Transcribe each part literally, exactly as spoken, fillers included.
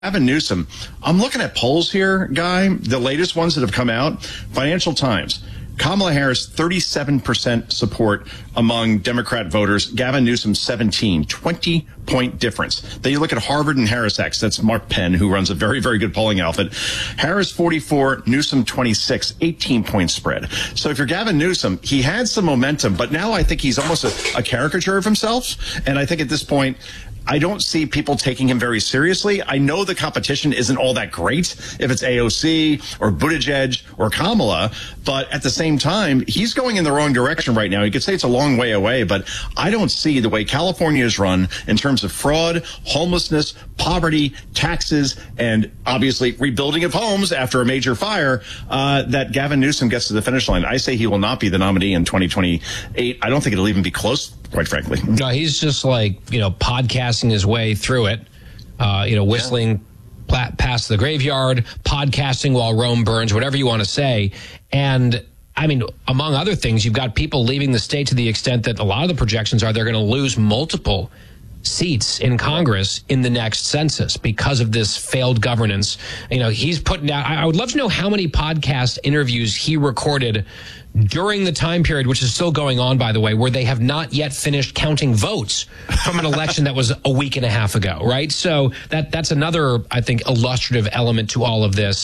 Gavin Newsom, I'm looking at polls here, Guy, the latest ones that have come out. Financial Times, Kamala Harris, thirty-seven percent support among Democrat voters. Gavin Newsom, seventeen, twenty point difference. Then you look at Harvard and Harris X. That's Mark Penn, who runs a very, very good polling outfit. Harris, forty-four, Newsom, twenty-six, eighteen point spread. So if you're Gavin Newsom, he had some momentum, but now I think he's almost a, a caricature of himself. And I think at this point, I don't see people taking him very seriously. I know the competition isn't all that great if it's A O C or Buttigieg or Kamala, but at the same time, he's going in the wrong direction right now. You could say it's a long way away, but I don't see the way California is run in terms of fraud, homelessness, poverty, taxes, and obviously rebuilding of homes after a major fire, uh, that Gavin Newsom gets to the finish line. I say he will not be the nominee in twenty twenty-eight. I don't think it'll even be close, quite frankly. No, he's just like, you know, podcasting his way through it, uh, you know, whistling yeah. past the graveyard, podcasting while Rome burns, whatever you want to say. And I mean, among other things, you've got people leaving the state to the extent that a lot of the projections are they're going to lose multiple seats in Congress in the next census because of this failed governance. You know, he's putting out, I would love to know how many podcast interviews he recorded during the time period, which is still going on, by the way, where they have not yet finished counting votes from an election that was a week and a half ago, right? So that that's another, I think, illustrative element to all of this.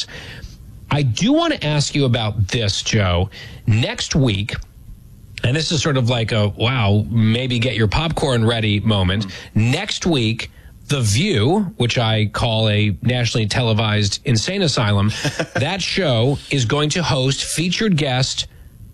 I do want to ask you about this, Joe. Next week, and this is sort of like a, wow, maybe get your popcorn ready moment. Next week, The View, which I call a nationally televised insane asylum, that show is going to host featured guest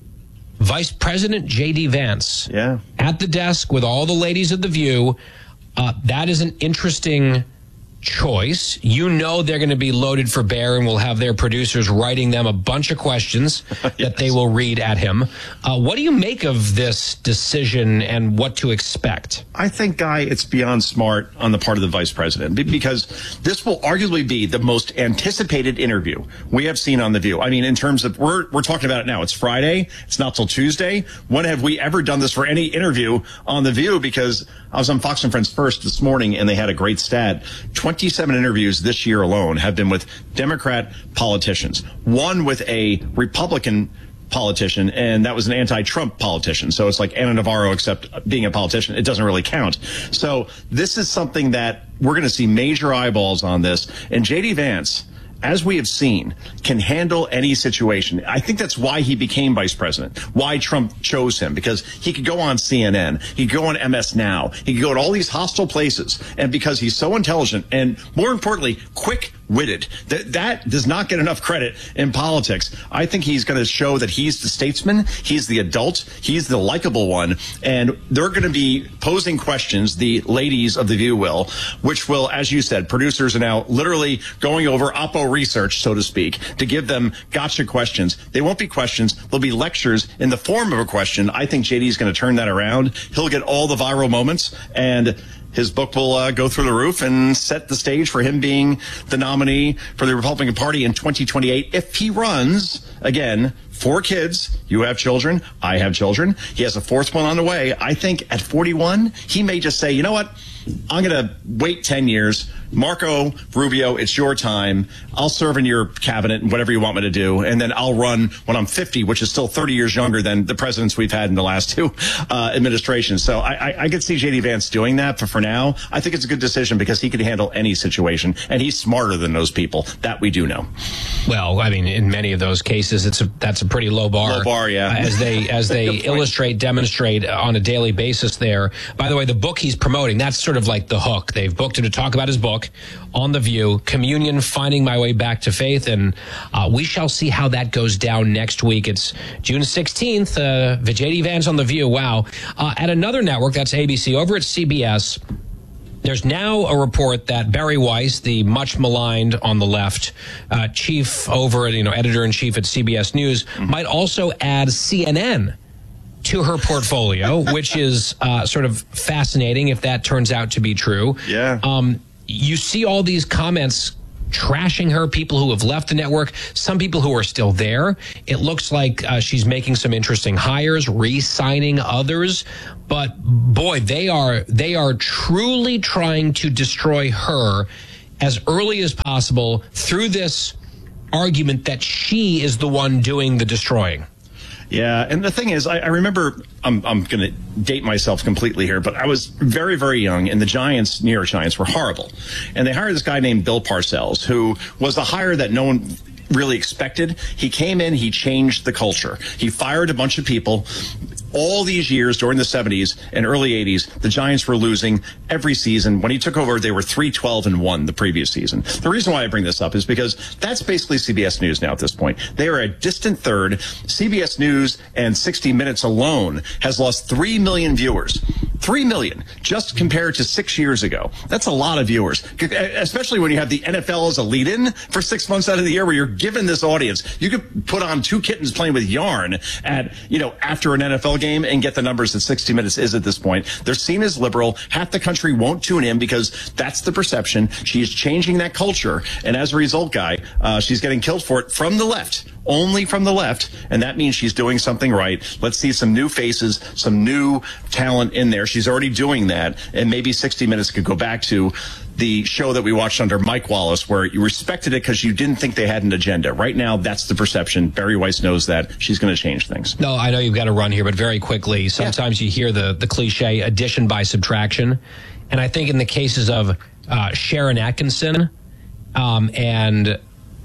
Vice President J D. Vance. Yeah. At the desk with all the ladies of The View. Uh, that is an interesting choice. You know they're going to be loaded for bear and will have their producers writing them a bunch of questions yes. that they will read at him. Uh, what do you make of this decision and what to expect? I think, Guy, it's beyond smart on the part of the vice president because this will arguably be the most anticipated interview we have seen on The View. I mean, in terms of, we're, we're talking about it now. It's Friday. It's not till Tuesday. When have we ever done this for any interview on The View? Because I was on Fox and Friends First this morning and they had a great stat. twenty-seven interviews this year alone have been with Democrat politicians, one with a Republican politician, and that was an anti-Trump politician. So it's like Ana Navarro, except being a politician, it doesn't really count. So this is something that we're going to see major eyeballs on this. And J D. Vance, as we have seen, can handle any situation. I think that's why he became vice president, why Trump chose him, because he could go on C N N, he could go on M S Now, he could go to all these hostile places, and because he's so intelligent and, more importantly, quick-witted, that, that does not get enough credit in politics. I think he's going to show that he's the statesman, he's the adult, he's the likable one, and they're going to be posing questions, the ladies of The View will, which will, as you said, producers are now literally going over Oppo research, so to speak, to give them gotcha questions. They won't be questions. They'll be lectures in the form of a question. I think J D is going to turn that around. He'll get all the viral moments, and his book will uh, go through the roof and set the stage for him being the nominee for the Republican Party in twenty twenty-eight. If he runs, again, four kids, you have children, I have children. He has a fourth one on the way. I think at forty-one, he may just say, you know what? I'm going to wait ten years. Marco Rubio, it's your time. I'll serve in your cabinet and whatever you want me to do. And then I'll run when I'm fifty, which is still thirty years younger than the presidents we've had in the last two uh, administrations. So I, I, I could see J D. Vance doing that. But for now, I think it's a good decision because he can handle any situation. And he's smarter than those people. That we do know. Well, I mean, in many of those cases, it's a, that's a pretty low bar. Low bar, yeah. Uh, as they, as they illustrate, demonstrate on a daily basis there. By the way, the book he's promoting, that's sort of like the hook. They've booked him to talk about his book on The View, Communion, Finding My Way Back to Faith, and uh, we shall see how that goes down next week. It's June sixteenth, uh, J D. Vance on The View. Wow. Uh, at another network, that's A B C, over at C B S, there's now a report that Barry Weiss, the much maligned on the left uh, chief over, you know, editor-in-chief at C B S News, mm-hmm. might also add C N N to her portfolio, which is uh, sort of fascinating if that turns out to be true. Yeah. Um, you see all these comments trashing her, people who have left the network, some people who are still there. It looks like uh, she's making some interesting hires, re-signing others. But boy, they are they are truly trying to destroy her as early as possible through this argument that she is the one doing the destroying. Yeah, and the thing is, I, I remember, I'm, I'm going to date myself completely here, but I was very, very young, and the Giants, New York Giants, were horrible. And they hired this guy named Bill Parcells, who was the hire that no one really expected. He came in, he changed the culture. He fired a bunch of people. All these years during the seventies and early eighties, the Giants were losing every season. When he took over, they were three twelve and one the previous season. The reason why I bring this up is because that's basically C B S News now at this point. They are a distant third. C B S News and sixty minutes alone has lost three million viewers. three million, just compared to six years ago. That's a lot of viewers, especially when you have the N F L as a lead-in for six months out of the year where you're given this audience. You could put on two kittens playing with yarn at, you know, after an N F L game and get the numbers that sixty minutes is at this point. They're seen as liberal. Half the country won't tune in because that's the perception. She is changing that culture. And as a result, Guy, uh, she's getting killed for it from the left. Only from the left, and that means she's doing something right. Let's see some new faces, some new talent in there. She's already doing that, and maybe sixty minutes could go back to the show that we watched under Mike Wallace, where you respected it because you didn't think they had an agenda. Right now, that's the perception. Barry Weiss knows that. She's going to change things. No, I know you've got to run here, but very quickly, sometimes yeah. you hear the, the cliche addition by subtraction, and I think in the cases of uh, Sharon Atkinson um, and...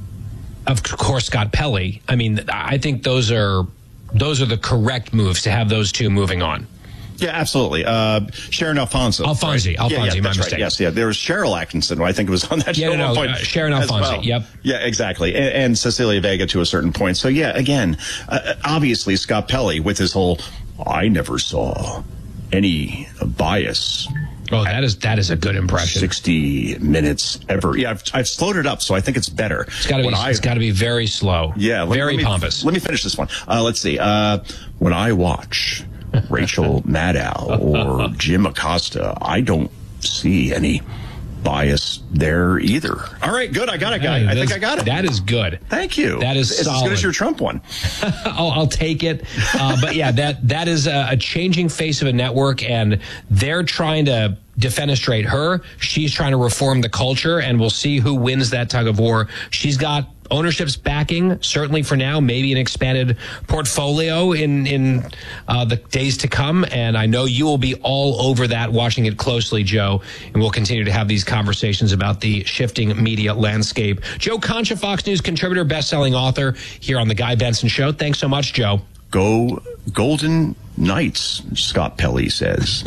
of course, Scott Pelley. I mean, I think those are those are the correct moves to have those two moving on. Yeah, absolutely. Uh, Sharon Alfonso. Alfonsi. Right? Alfonsi, yeah, yeah, my that's mistake. Right. Yes, yeah. There was Cheryl Atkinson, who I think was on that yeah, show no, at one no, point. Uh, Sharon Alfonsi, well. yep. Yeah, exactly. And, and Cecilia Vega to a certain point. So, yeah, again, uh, obviously Scott Pelley with his whole, I never saw any bias. Oh, that is that is a good impression. sixty minutes ever. Yeah, I've, I've slowed it up, so I think it's better. It's got to be. I, it's got to be very slow. Yeah, let, very let me, pompous. Let me finish this one. Uh, let's see. Uh, when I watch Rachel Maddow or Jim Acosta, I don't see any bias there either. All right, good. I got it, guy. Hey, I think I got it. That is good. Thank you. That is it's solid. As good as your Trump one. I'll, I'll take it. Uh, but yeah, that that is a, a changing face of a network, and they're trying to defenestrate her. She's trying to reform the culture, and we'll see who wins that tug of war. She's got ownership's backing, certainly for now, maybe an expanded portfolio in in uh, the days to come. And I know you will be all over that, watching it closely, Joe. And we'll continue to have these conversations about the shifting media landscape. Joe Concha, Fox News contributor, best-selling author, here on The Guy Benson Show. Thanks so much, Joe. Go Golden Knights, Scott Pelley says.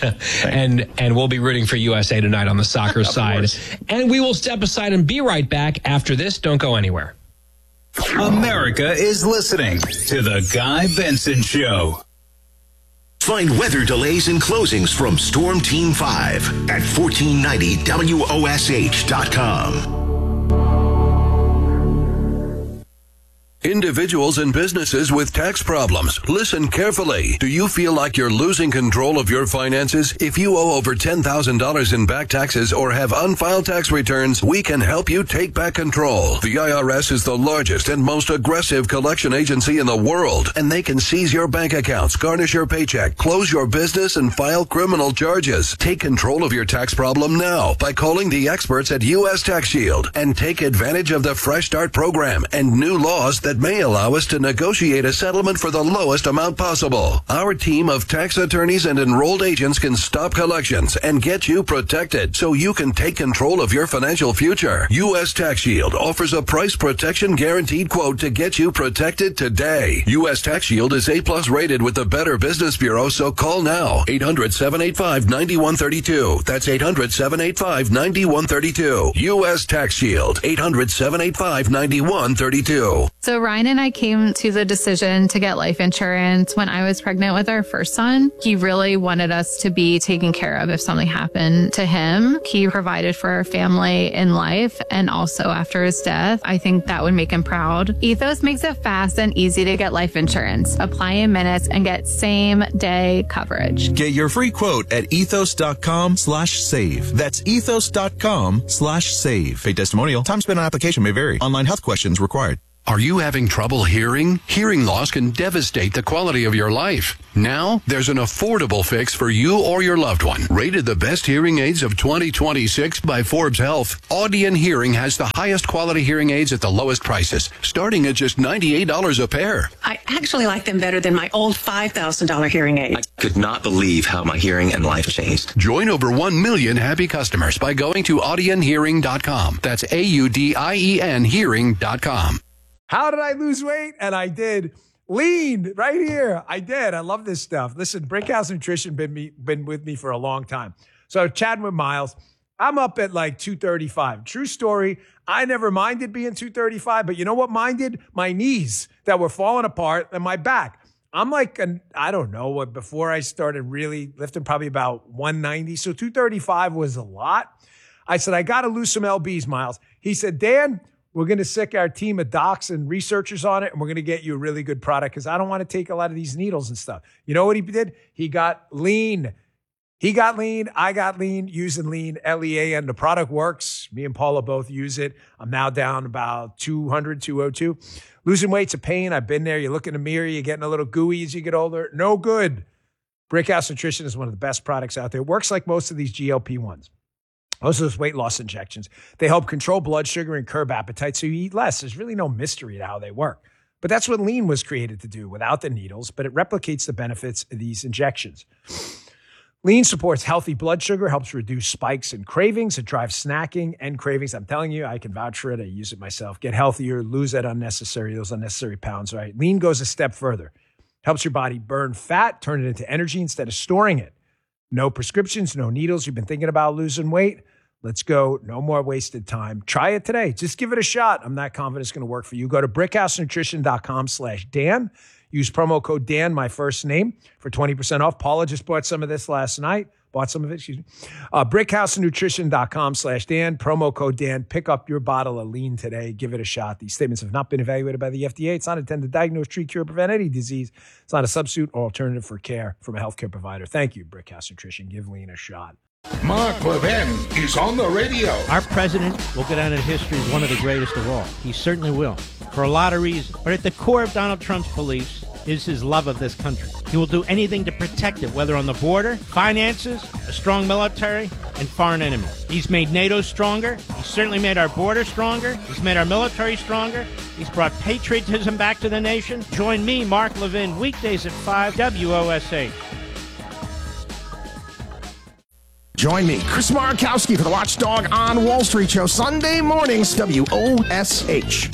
and and we'll be rooting for U S A tonight on the soccer side. Course. And we will step aside and be right back after this. Don't go anywhere. America is listening to The Guy Benson Show. Find weather delays and closings from Storm Team five at fourteen ninety W O S H dot com. Individuals and businesses with tax problems, listen carefully. Do you feel like you're losing control of your finances? If you owe over ten thousand dollars in back taxes or have unfiled tax returns, we can help you take back control. The I R S is the largest and most aggressive collection agency in the world, and they can seize your bank accounts, garnish your paycheck, close your business, and file criminal charges. Take control of your tax problem now by calling the experts at U S Tax Shield and take advantage of the Fresh Start program and new laws that may allow us to negotiate a settlement for the lowest amount possible. Our team of tax attorneys and enrolled agents can stop collections and get you protected so you can take control of your financial future. U S Tax Shield offers a price protection guaranteed quote to get you protected today. U S Tax Shield is A plus rated with the Better Business Bureau, so call now. eight hundred, seven eight five, nine one three two. That's eight hundred, seven eight five, nine one three two. U S Tax Shield. eight hundred, seven eight five, nine one three two. So Ryan and I came to the decision to get life insurance when I was pregnant with our first son. He really wanted us to be taken care of if something happened to him. He provided for our family in life and also after his death. I think that would make him proud. Ethos makes it fast and easy to get life insurance. Apply in minutes and get same day coverage. Get your free quote at ethos.com slash save. That's ethos.com slash save. Pay testimonial. Time spent on application may vary. Online health questions required. Are you having trouble hearing? Hearing loss can devastate the quality of your life. Now, there's an affordable fix for you or your loved one. Rated the best hearing aids of twenty twenty-six by Forbes Health, Audion Hearing has the highest quality hearing aids at the lowest prices, starting at just ninety-eight dollars a pair. I actually like them better than my old five thousand dollars hearing aid. I could not believe how my hearing and life changed. Join over one million happy customers by going to audion hearing dot com. That's A U D I E N hearing dot com. How did I lose weight? And I did. Lean right here. I did. I love this stuff. Listen, Brickhouse Nutrition been me been with me for a long time. So chatting with Miles, I'm up at like two thirty-five. True story. I never minded being two thirty-five, but you know what minded? My knees that were falling apart and my back. I'm like, an, I don't know what, before I started really lifting, probably about one ninety. So two thirty-five was a lot. I said, I got to lose some L Bs, Miles. He said, Dan, we're going to sick our team of docs and researchers on it, and we're going to get you a really good product because I don't want to take a lot of these needles and stuff. You know what he did? He got lean. He got lean. I got lean using lean, L E A N. The product works. Me and Paula both use it. I'm now down about two hundred, two oh two. Losing weight's a pain. I've been there. You look in the mirror, you're getting a little gooey as you get older. No good. Brickhouse Nutrition is one of the best products out there. It works like most of these G L P ones. Most of those weight loss injections, they help control blood sugar and curb appetite so you eat less. There's really no mystery to how they work. But that's what lean was created to do without the needles, but it replicates the benefits of these injections. Lean supports healthy blood sugar, helps reduce spikes and cravings. It drives snacking and cravings. I'm telling you, I can vouch for it. I use it myself. Get healthier, lose that unnecessary, those unnecessary pounds, right? Lean goes a step further. Helps your body burn fat, turn it into energy instead of storing it. No prescriptions, no needles. You've been thinking about losing weight? Let's go. No more wasted time. Try it today. Just give it a shot. I'm not confident it's going to work for you. Go to brickhousenutrition.com slash Dan. Use promo code Dan, my first name, for twenty percent off. Paula just bought some of this last night. Bought some of it, excuse me. Uh, brickhousenutrition.com slash Dan. Promo code Dan. Pick up your bottle of lean today. Give it a shot. These statements have not been evaluated by the F D A. It's not intended to diagnose, treat, cure, prevent any disease. It's not a substitute or alternative for care from a healthcare provider. Thank you, Brickhouse Nutrition. Give lean a shot. Mark Levin is on the radio. Our president will go down in history as one of the greatest of all. He certainly will, for a lot of reasons. But at the core of Donald Trump's beliefs is his love of this country. He will do anything to protect it, whether on the border, finances, a strong military, and foreign enemies. He's made NATO stronger. He's certainly made our border stronger. He's made our military stronger. He's brought patriotism back to the nation. Join me, Mark Levin, weekdays at five, W O S H. Join me, Chris Markowski, for the Watchdog on Wall Street show, Sunday mornings, W O S H.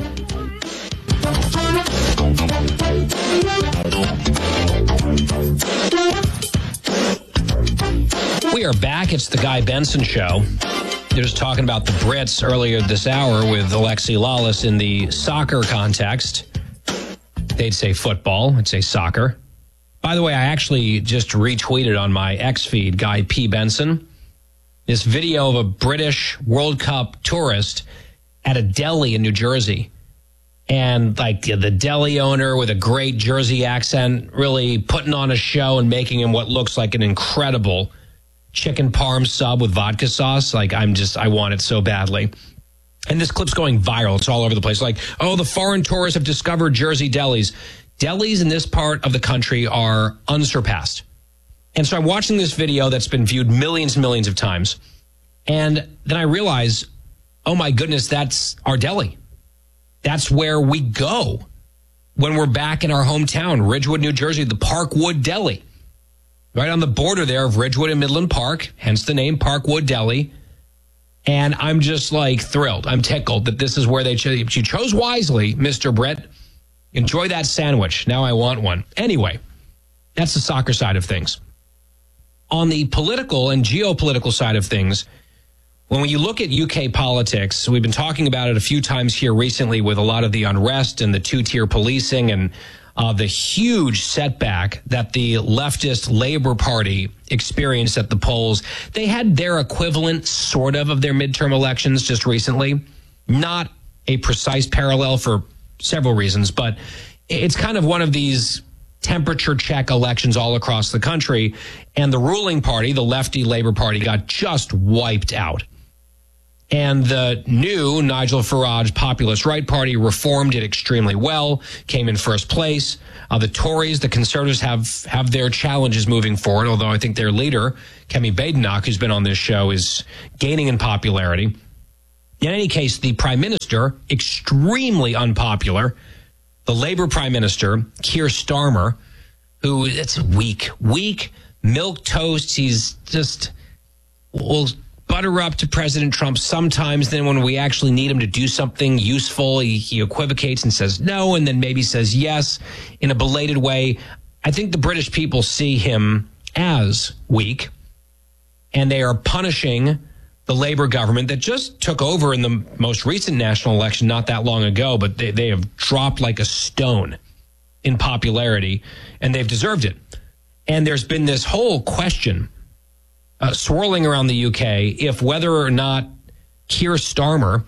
We are back. It's the Guy Benson Show. They're just talking about the Brits earlier this hour with Alexi Lawless in the soccer context. They'd say football. I'd say soccer. By the way, I actually just retweeted on my X feed, Guy P. Benson, this video of a British World Cup tourist at a deli in New Jersey. And like the deli owner with a great Jersey accent really putting on a show and making him what looks like an incredible chicken parm sub with vodka sauce. Like I'm just, I want it so badly. And this clip's going viral. It's all over the place. Like, oh, the foreign tourists have discovered Jersey delis. Delis in this part of the country are unsurpassed. And so I'm watching this video that's been viewed millions and millions of times. And then I realize, oh my goodness, that's our deli. That's where we go when we're back in our hometown, Ridgewood, New Jersey, the Parkwood Deli. Right on the border there of Ridgewood and Midland Park, hence the name Parkwood Deli. And I'm just like thrilled. I'm tickled that this is where they chose. You chose wisely, Mister Brett. Enjoy that sandwich. Now I want one. Anyway, that's the soccer side of things. On the political and geopolitical side of things, when you look at U K politics, we've been talking about it a few times here recently with a lot of the unrest and the two-tier policing and uh, the huge setback that the leftist Labour Party experienced at the polls. They had their equivalent, sort of, of their midterm elections just recently. Not a precise parallel for several reasons, but it's kind of one of these temperature check elections all across the country. And the ruling party, the lefty Labour Party, got just wiped out. And the new Nigel Farage Populist Right Party reformed it extremely well, came in first place. Uh, the Tories, the Conservatives have, have their challenges moving forward, although I think their leader, Kemi Badenoch, who's been on this show, is gaining in popularity. In any case, the Prime Minister, extremely unpopular, the Labour Prime Minister, Keir Starmer, who, it's weak, weak, milk toast. He's just, will butter up to President Trump sometimes. Then when we actually need him to do something useful, he, he equivocates and says no, and then maybe says yes in a belated way. I think the British people see him as weak, and they are punishing the Labour government that just took over in the most recent national election not that long ago, but they, they have dropped like a stone in popularity, and they've deserved it. And there's been this whole question uh, swirling around the U K if whether or not Keir Starmer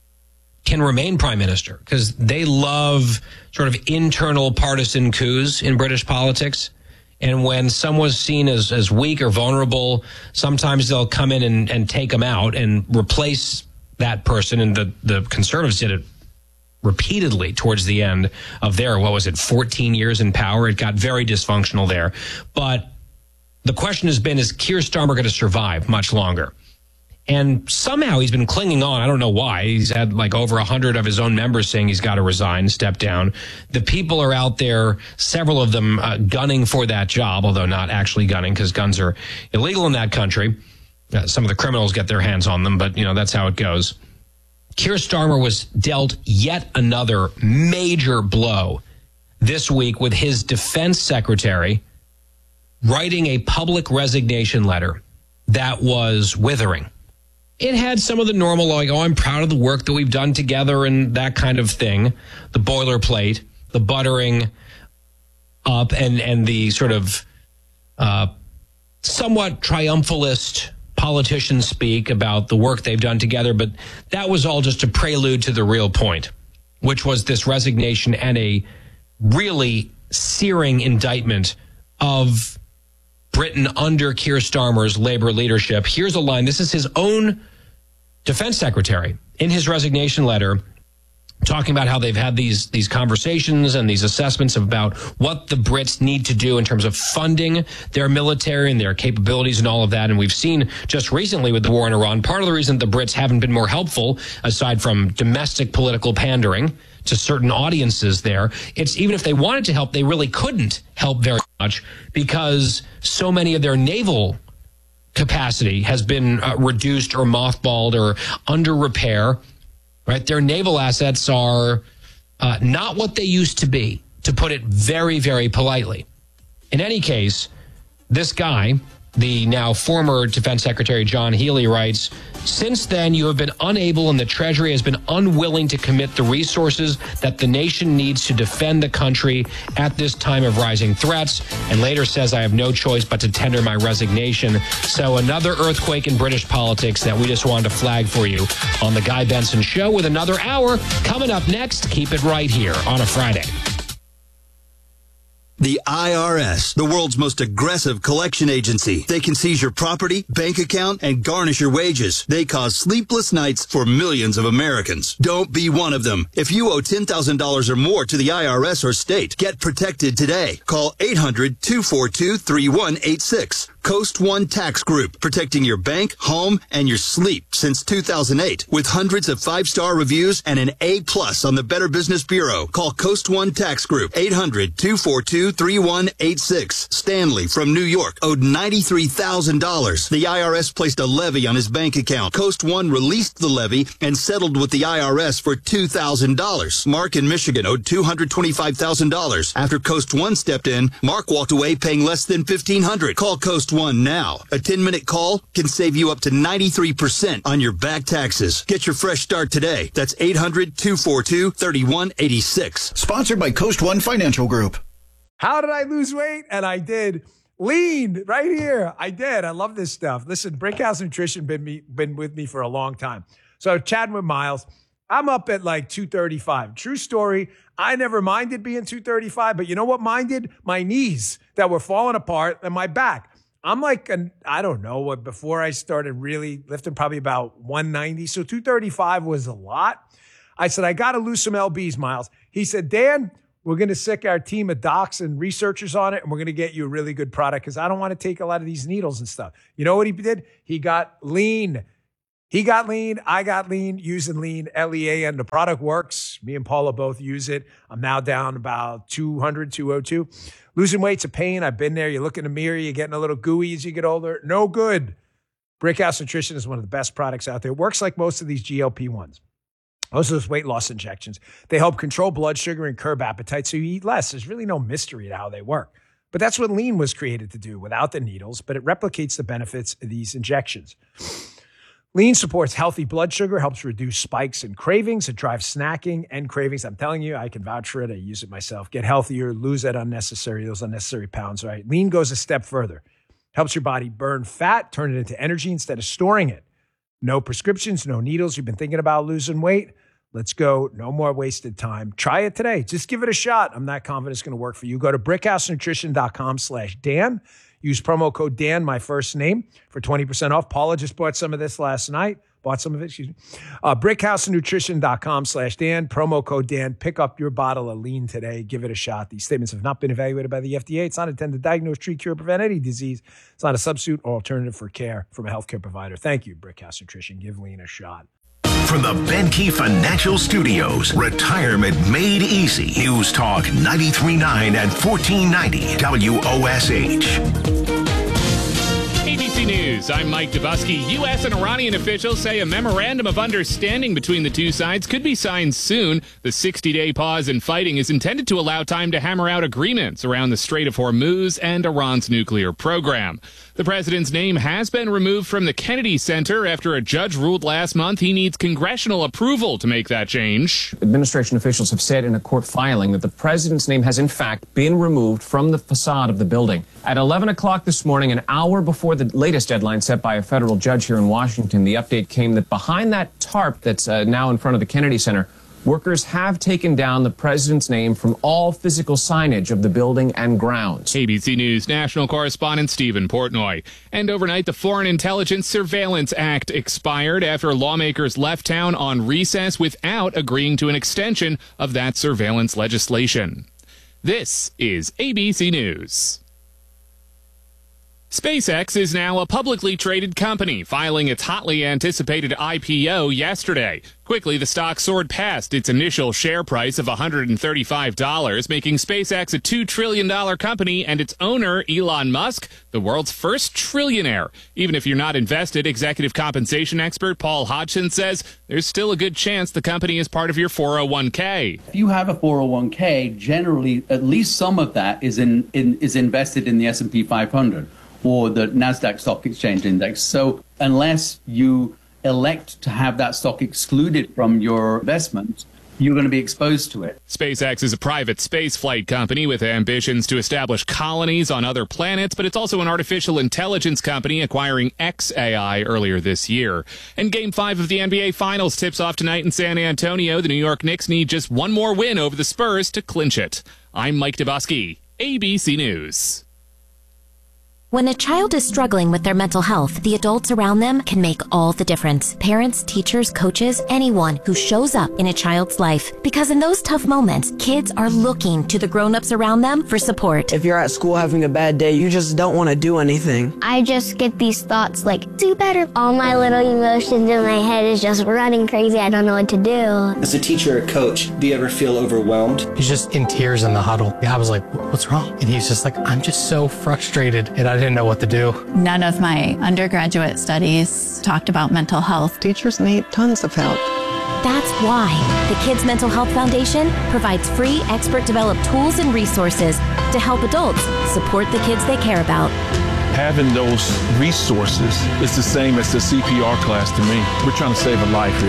can remain prime minister, because they love sort of internal partisan coups in British politics. And when someone's seen as, as weak or vulnerable, sometimes they'll come in and, and take them out and replace that person. And the, the Conservatives did it repeatedly towards the end of their, what was it, fourteen years in power. It got very dysfunctional there. But the question has been, is Keir Starmer going to survive much longer? And somehow he's been clinging on. I don't know why. He's had like over a hundred of his own members saying he's got to resign, step down. The people are out there, several of them uh, gunning for that job, although not actually gunning because guns are illegal in that country. Uh, some of the criminals get their hands on them, but, you know, that's how it goes. Keir Starmer was dealt yet another major blow this week with his defense secretary writing a public resignation letter that was withering. It had some of the normal, like, oh, I'm proud of the work that we've done together and that kind of thing. The boilerplate, the buttering up, and, and the sort of uh, somewhat triumphalist politicians speak about the work they've done together. But that was all just a prelude to the real point, which was this resignation and a really searing indictment of Britain under Keir Starmer's Labour leadership. Here's a line. This is his own defense secretary in his resignation letter talking about how they've had these these conversations and these assessments about what the Brits need to do in terms of funding their military and their capabilities and all of that. And we've seen just recently with the war in Iran, part of the reason the Brits haven't been more helpful, aside from domestic political pandering to certain audiences there, it's even if they wanted to help, they really couldn't help very much because so many of their naval capacity has been uh, reduced or mothballed or under repair, right? Their naval assets are uh, not what they used to be, to put it very, very politely. In any case, this guy, the now former Defense Secretary John Healey, writes, since then, you have been unable and the Treasury has been unwilling to commit the resources that the nation needs to defend the country at this time of rising threats, and later says, I have no choice but to tender my resignation. So another earthquake in British politics that we just wanted to flag for you on The Guy Benson Show with another hour coming up next. Keep it right here on a Friday. The I R S, the world's most aggressive collection agency. They can seize your property, bank account, and garnish your wages. They cause sleepless nights for millions of Americans. Don't be one of them. If you owe ten thousand dollars or more to the I R S or state, get protected today. Call eight hundred, two four two, three one eight six. Coast One Tax Group, protecting your bank, home, and your sleep since two thousand eight. With hundreds of five-star reviews and an A plus on the Better Business Bureau. Call Coast One Tax Group, eight hundred, two four two, three one eight six. Stanley from New York owed ninety-three thousand dollars. The I R S placed a levy on his bank account. Coast One released the levy and settled with the I R S for two thousand dollars. Mark in Michigan owed two hundred twenty-five thousand dollars. After Coast One stepped in, Mark walked away paying less than fifteen hundred dollars. Call Coast One now. A ten-minute call can save you up to ninety-three percent on your back taxes. Get your fresh start today. That's eight hundred, two four two, three one eight six. Sponsored by Coast One Financial Group. How did I lose weight? And I did. Lean right here. I did. I love this stuff. Listen, Brickhouse Nutrition been me been with me for a long time. So chatting with Miles, I'm up at like two thirty-five. True story. I never minded being two thirty-five, but you know what minded? My knees that were falling apart and my back. I'm like, an, I don't know what, before I started really lifting, probably about one ninety. So two thirty-five was a lot. I said, I got to lose some L Bs, Miles. He said, Dan, we're going to sick our team of docs and researchers on it, and we're going to get you a really good product because I don't want to take a lot of these needles and stuff. You know what he did? He got lean. He got lean. I got lean using lean, L E A, and the product works. Me and Paula both use it. I'm now down about two hundred, two oh two. Losing weight's a pain. I've been there. You look in the mirror, you're getting a little gooey as you get older. No good. Brickhouse Nutrition is one of the best products out there. It works like most of these G L P ones. Most of those weight loss injections. They help control blood sugar and curb appetite so you eat less. There's really no mystery to how they work. But that's what lean was created to do without the needles, but it replicates the benefits of these injections. Lean supports healthy blood sugar, helps reduce spikes and cravings. It drives snacking and cravings. I'm telling you, I can vouch for it. I use it myself. Get healthier, lose that unnecessary, those unnecessary pounds, right? Lean goes a step further. Helps your body burn fat, turn it into energy instead of storing it. No prescriptions, no needles. You've been thinking about losing weight? Let's go. No more wasted time. Try it today. Just give it a shot. I'm not confident it's going to work for you. Go to brickhousenutrition.com slash Dan. Use promo code Dan, my first name, for twenty percent off. Paula just bought some of this last night. Bought some of it, excuse me. Uh, brickhousenutrition.com slash Dan. Promo code Dan. Pick up your bottle of lean today. Give it a shot. These statements have not been evaluated by the F D A. It's not intended to diagnose, treat, cure, prevent any disease. It's not a substitute or alternative for care from a healthcare provider. Thank you, Brickhouse Nutrition. Give lean a shot. From the Benke Financial Studios, Retirement Made Easy. News Talk ninety-three point nine and fourteen ninety W O S H. A B C News, I'm Mike Dubusky. U S and Iranian officials say a memorandum of understanding between the two sides could be signed soon. The sixty-day pause in fighting is intended to allow time to hammer out agreements around the Strait of Hormuz and Iran's nuclear program. The president's name has been removed from the Kennedy Center after a judge ruled last month he needs congressional approval to make that change. Administration officials have said in a court filing that the president's name has in fact been removed from the facade of the building. At eleven o'clock this morning, an hour before the latest deadline set by a federal judge here in Washington, the update came that behind that tarp that's uh, now in front of the Kennedy Center, workers have taken down the president's name from all physical signage of the building and grounds. A B C News national correspondent Stephen Portnoy. And overnight, the Foreign Intelligence Surveillance Act expired after lawmakers left town on recess without agreeing to an extension of that surveillance legislation. This is A B C News. SpaceX is now a publicly traded company, filing its hotly anticipated I P O yesterday. Quickly, the stock soared past its initial share price of one hundred thirty-five dollars, making SpaceX a two trillion dollars company and its owner, Elon Musk, the world's first trillionaire. Even if you're not invested, executive compensation expert Paul Hodgson says there's still a good chance the company is part of your four oh one k. If you have a four oh one k, generally at least some of that is in, in is invested in the S and P five hundred. Or the NASDAQ Stock Exchange Index. So unless you elect to have that stock excluded from your investment, you're going to be exposed to it. SpaceX is a private spaceflight company with ambitions to establish colonies on other planets, but it's also an artificial intelligence company acquiring X A I earlier this year. And Game five of the N B A Finals tips off tonight in San Antonio. The New York Knicks need just one more win over the Spurs to clinch it. I'm Mike Dubusky, A B C News. When a child is struggling with their mental health, the adults around them can make all the difference. Parents, teachers, coaches, anyone who shows up in a child's life. Because in those tough moments, kids are looking to the grown-ups around them for support. If you're at school having a bad day, you just don't want to do anything. I just get these thoughts like, do better. All my little emotions in my head is just running crazy. I don't know what to do. As a teacher or coach, do you ever feel overwhelmed? He's just in tears in the huddle. I was like, what's wrong? And he's just like, I'm just so frustrated. And I didn't know what to do. None of my undergraduate studies talked about mental health. Teachers need tons of help. That's why the Kids Mental Health Foundation provides free expert-developed tools and resources to help adults support the kids they care about. Having those resources is the same as the C P R class to me. We're trying to save a life here.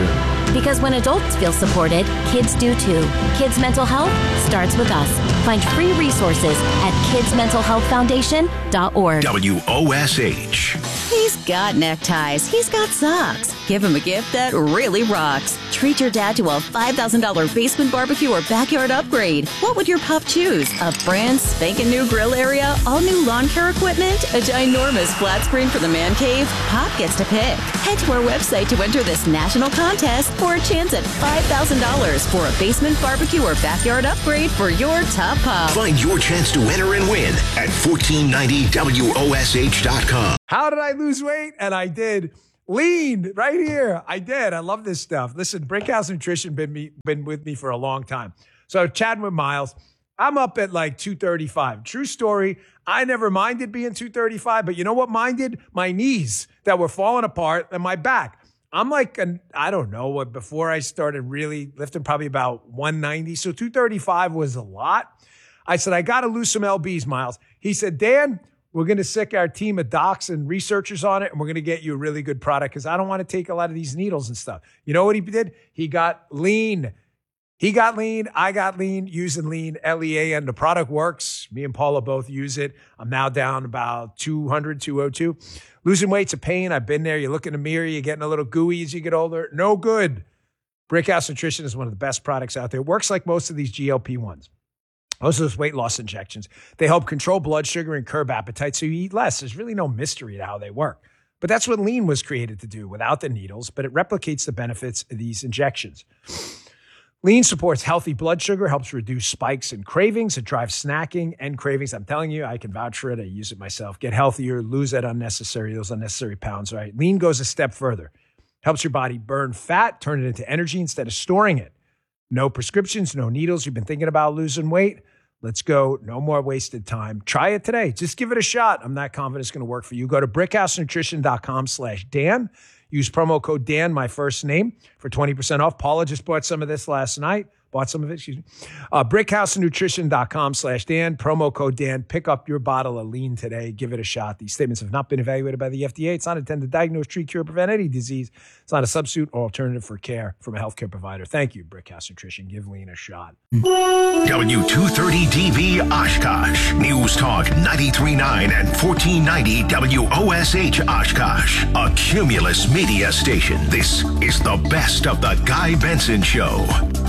Because when adults feel supported, kids do too. Kids' mental health starts with us. Find free resources at kids mental health foundation dot org. W O S H. He's got neckties. He's got socks. Give him a gift that really rocks. Treat your dad to a five thousand dollars basement barbecue or backyard upgrade. What would your pup choose? A brand spanking new grill area? All new lawn care equipment? A ginormous flat screen for the man cave? Pop gets to pick. Head to our website to enter this national contest for a chance at five thousand dollars for a basement barbecue or backyard upgrade for your top pup. Find your chance to enter and win at fourteen ninety W O S H dot com. How did I lose weight? And I did. Lean right here. I did. I love this stuff. Listen, Brickhouse Nutrition been me been with me for a long time. So chatting with Miles, I'm up at like two thirty-five. True story. I never minded being two thirty-five, but you know what minded? My knees that were falling apart and my back. I'm like, an, I don't know what, before I started really lifting, probably about one ninety. So two thirty-five was a lot. I said, I got to lose some L Bs, Miles. He said, Dan, we're going to sick our team of docs and researchers on it, and we're going to get you a really good product because I don't want to take a lot of these needles and stuff. You know what he did? He got lean. He got lean. I got lean using lean, L E A N. The product works. Me and Paula both use it. I'm now down about two hundred, two oh two. Losing weight's a pain. I've been there. You look in the mirror, you're getting a little gooey as you get older. No good. Brickhouse Nutrition is one of the best products out there. It works like most of these G L P ones. Most of those weight loss injections. They help control blood sugar and curb appetite so you eat less. There's really no mystery to how they work. But that's what lean was created to do without the needles, but it replicates the benefits of these injections. Lean supports healthy blood sugar, helps reduce spikes and cravings. It drives snacking and cravings. I'm telling you, I can vouch for it. I use it myself. Get healthier, lose that unnecessary, those unnecessary pounds, right? Lean goes a step further. Helps your body burn fat, turn it into energy instead of storing it. No prescriptions, no needles. You've been thinking about losing weight? Let's go. No more wasted time. Try it today. Just give it a shot. I'm not confident it's going to work for you. Go to brickhousenutrition.com slash Dan. Use promo code Dan, my first name, for twenty percent off. Paula just bought some of this last night. Bought some of it, excuse me. Uh, brickhousenutrition.com slash Dan. Promo code Dan. Pick up your bottle of lean today. Give it a shot. These statements have not been evaluated by the F D A. It's not intended to diagnose, treat, cure, prevent any disease. It's not a substitute or alternative for care from a healthcare provider. Thank you, Brickhouse Nutrition. Give lean a shot. W two thirty D V Oshkosh. News Talk ninety-three point nine and fourteen ninety W O S H Oshkosh. A Cumulus media station. This is the best of the Guy Benson Show.